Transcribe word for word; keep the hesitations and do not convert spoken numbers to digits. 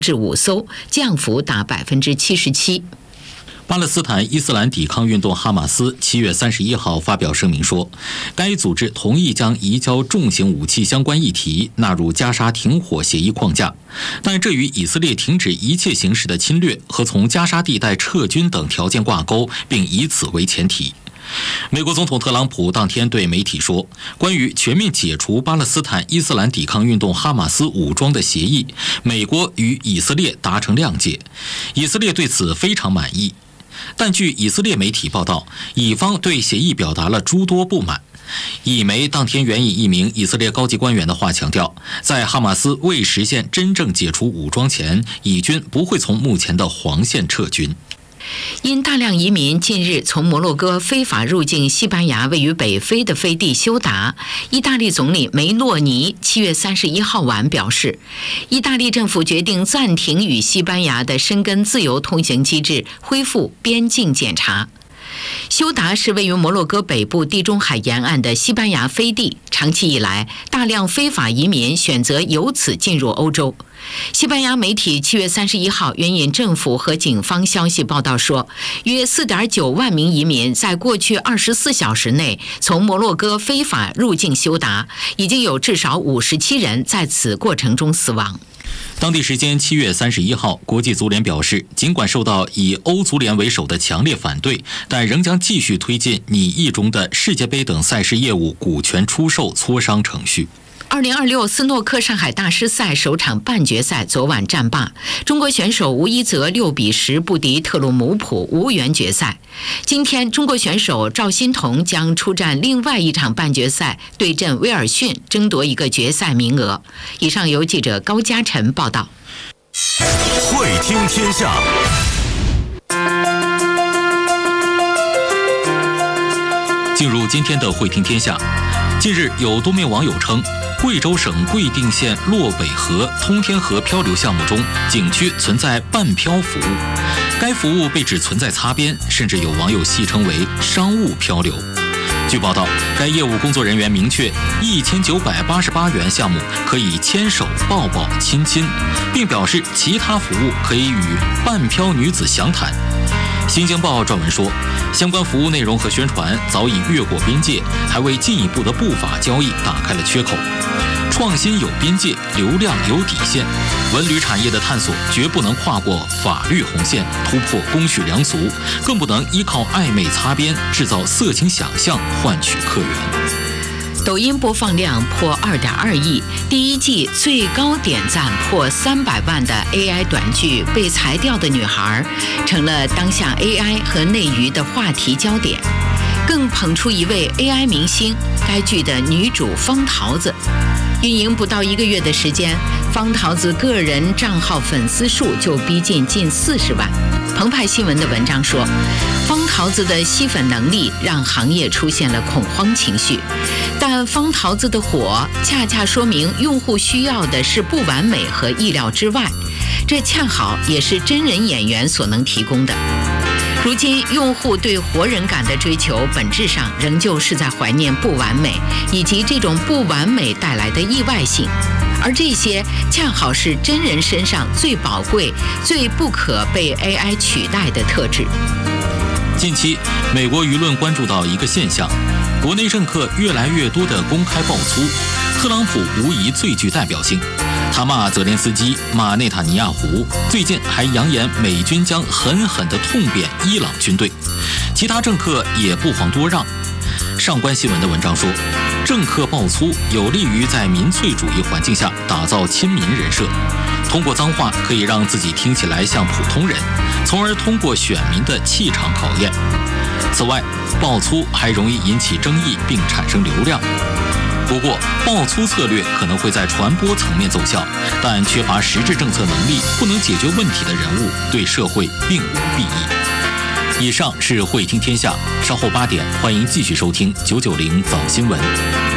至五艘，降幅达百分之七十七。 巴勒斯坦伊斯兰抵抗运动哈马斯七月三十一号发表声明说，该组织同意将移交重型武器相关议题纳入加沙停火协议框架，但这与以色列停止一切形式的侵略和从加沙地带撤军等条件挂钩，并以此为前提。美国总统特朗普当天对媒体说，关于全面解除巴勒斯坦伊斯兰抵抗运动哈马斯武装的协议，美国与以色列达成谅解，以色列对此非常满意。但据以色列媒体报道，以方对协议表达了诸多不满。以媒当天援引一名以色列高级官员的话强调，在哈马斯未实现真正解除武装前，以军不会从目前的黄线撤军。 因大量移民近日从摩洛哥非法入境西班牙位于北非的飞地休达，意大利总理梅洛尼七月三十一号晚表示，意大利政府决定暂停与西班牙的申根自由通行机制，恢复边境检查。休达是位于摩洛哥北部地中海沿岸的西班牙飞地，长期以来，大量非法移民选择由此进入欧洲。西班牙媒体七月三十一号援引政府和警方消息报道说，约 四点九万名移民在过去二十四小时内从摩洛哥非法入境休达，已经有至少五十七人在此过程中死亡。 当地时间七月三十一号，国际足联表示，尽管受到以欧足联为首的强烈反对，但仍将继续推进拟议中的世界杯等赛事业务股权出售磋商程序。 二零二六斯诺克上海大师赛首场半决赛昨晚战罢，中国选手吴一泽六比十不敌特鲁姆普，无缘决赛。今天，中国选手赵欣彤将出战另外一场半决赛，对阵威尔逊，争夺一个决赛名额。以上由记者高嘉晨报道。 会听天下。 进入今天的会听天下。近日，有多名网友称，贵州省贵定县洛北河通天河漂流项目中，景区存在半漂服务，该服务被指存在擦边，甚至有网友戏称为商务漂流。据报道，该业务工作人员明确，一千九百八十八元项目可以牵手、抱抱、亲亲，并表示其他服务可以与半漂女子详谈。新京报撰文说，相关服务内容和宣传早已越过边界，还为进一步的不法交易打开了缺口。创新有边界，流量有底线，文旅产业的探索绝不能跨过法律红线，突破公序良俗，更不能依靠暧昧擦边，制造色情想象换取客源。 抖音播放量破 二点二亿，第一季最高点赞破三百万的 A I 短剧《被裁掉的女孩》成了当下 A I 和内娱的话题焦点，更捧出一位 A I 明星，该剧的女主方桃子。运营不到一个月的时间，方桃子个人账号粉丝数就逼近近四十万。澎湃新闻的文章说，方桃子的吸粉能力让行业出现了恐慌情绪，但方桃子的火恰恰说明用户需要的是不完美和意料之外，这恰好也是真人演员所能提供的。如今，用户对活人感的追求，本质上仍旧是在怀念不完美，以及这种不完美带来的意外性，而这些恰好是真人身上最宝贵、最不可被 A I 取代的特质。 近期，美国舆论关注到一个现象，国内政客越来越多的公开爆粗，特朗普无疑最具代表性。他骂泽连斯基，骂内塔尼亚胡，最近还扬言美军将狠狠地痛扁伊朗军队。其他政客也不遑多让。上官新闻的文章说，政客爆粗有利于在民粹主义环境下打造亲民人设，通过脏话可以让自己听起来像普通人，从而通过选民的气场考验。此外，爆粗还容易引起争议并产生流量。不过，爆粗策略可能会在传播层面奏效，但缺乏实质政策能力、不能解决问题的人物，对社会并无裨益。以上是会听天下，稍后八点欢迎继续收听九九零早新闻。